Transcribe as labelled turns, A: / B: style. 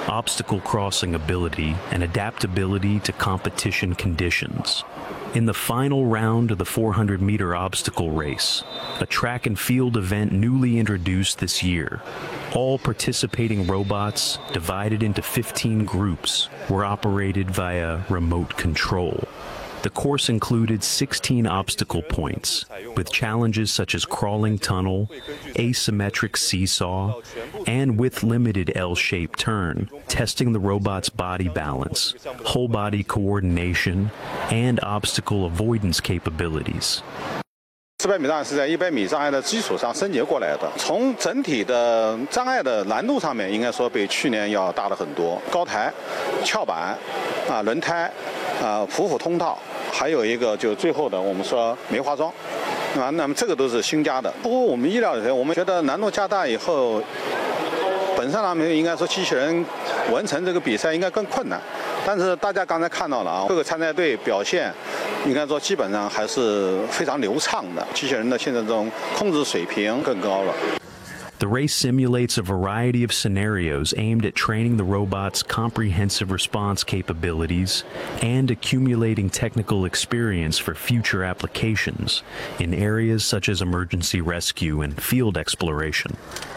A: obstacle crossing ability, and adaptability to competition conditions. In the final round of the 400-meter obstacle race, a track and field event newly introduced this year, all participating robots, divided into 15 groups, were operated via remote control. The course included 16 obstacle points, with challenges such as crawling tunnel, asymmetric seesaw, and with limited L-shaped turn, testing the robot's body balance, whole body coordination, and obstacle avoidance capabilities.
B: 400米障碍是在100米障碍的基础上升级过来的。从整体的障碍的难度上面，应该说比去年要大了很多。高台、翘板、轮胎、普普通道，还有一个就最后的我们说梅花桩，那么这个都是新加的。不过我们意料里头，我们觉得难度加大以后，本身上面应该说机器人完成这个比赛应该更困难。但是大家刚才看到了各个参赛队表现。 应该说，基本上还是非常流畅的。机器人的现在这种控制水平更高了。
A: The race simulates a variety of scenarios aimed at training the robot's comprehensive response capabilities and accumulating technical experience for future applications in areas such as emergency rescue and field exploration.